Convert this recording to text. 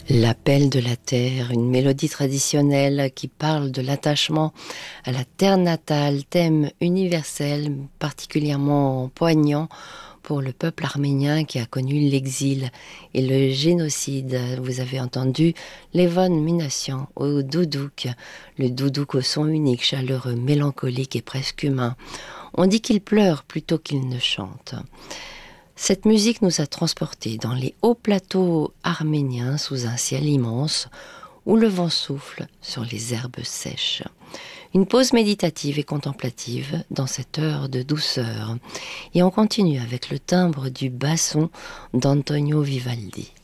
L'appel de la terre, une mélodie traditionnelle qui parle de l'attachement à la terre natale, thème universel particulièrement poignant pour le peuple arménien qui a connu l'exil et le génocide. Vous avez entendu Levon Minassian au doudouk, le doudouk au son unique, chaleureux, mélancolique et presque humain. On dit qu'il pleure plutôt qu'il ne chante. Cette musique nous a transportés dans les hauts plateaux arméniens sous un ciel immense où le vent souffle sur les herbes sèches. Une pause méditative et contemplative dans cette heure de douceur. Et on continue avec le timbre du basson d'Antonio Vivaldi.